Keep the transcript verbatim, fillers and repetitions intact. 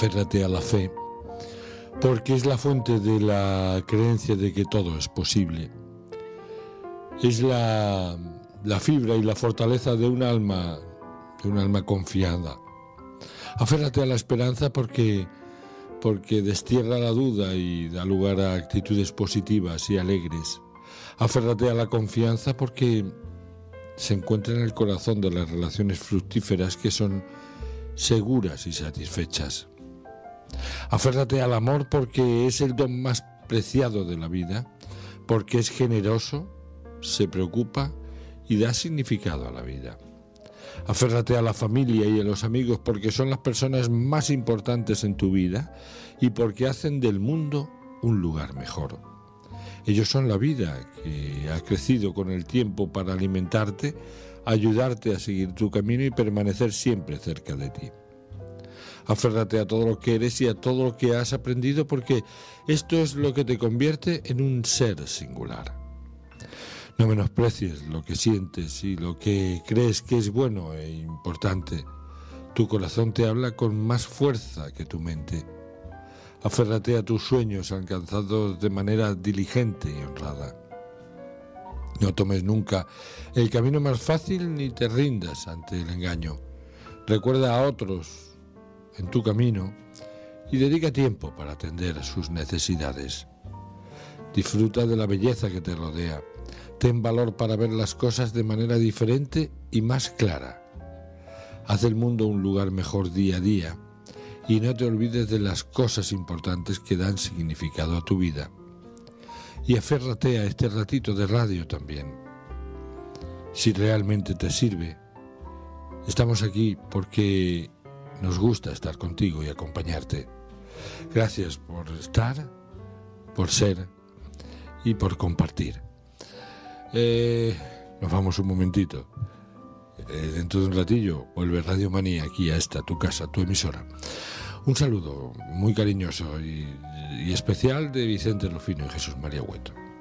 Aférrate a la fe, porque es la fuente de la creencia de que todo es posible. Es la, la fibra y la fortaleza de un alma, de un alma confiada. Aférrate a la esperanza porque, porque destierra la duda y da lugar a actitudes positivas y alegres. Aférrate a la confianza porque se encuentra en el corazón de las relaciones fructíferas que son seguras y satisfechas. Aférrate al amor porque es el don más preciado de la vida, porque es generoso, se preocupa y da significado a la vida. Aférrate a la familia y a los amigos porque son las personas más importantes en tu vida y porque hacen del mundo un lugar mejor. Ellos son la vida que ha crecido con el tiempo para alimentarte, ayudarte a seguir tu camino y permanecer siempre cerca de ti. Aférrate a todo lo que eres y a todo lo que has aprendido porque esto es lo que te convierte en un ser singular. No menosprecies lo que sientes y lo que crees que es bueno e importante. Tu corazón te habla con más fuerza que tu mente. Aférrate a tus sueños alcanzados de manera diligente y honrada. No tomes nunca el camino más fácil ni te rindas ante el engaño. Recuerda a otros en tu camino y dedica tiempo para atender a sus necesidades. Disfruta de la belleza que te rodea. Ten valor para ver las cosas de manera diferente y más clara. Haz del mundo un lugar mejor día a día y no te olvides de las cosas importantes que dan significado a tu vida. Y aférrate a este ratito de radio también. Si realmente te sirve, estamos aquí porque nos gusta estar contigo y acompañarte. Gracias por estar, por ser y por compartir. Eh, nos vamos un momentito. Eh, dentro de un ratillo vuelve Radio Manía aquí a esta, tu casa, tu emisora. Un saludo muy cariñoso y, y especial de Vicente Rufino y Jesús María Hueto.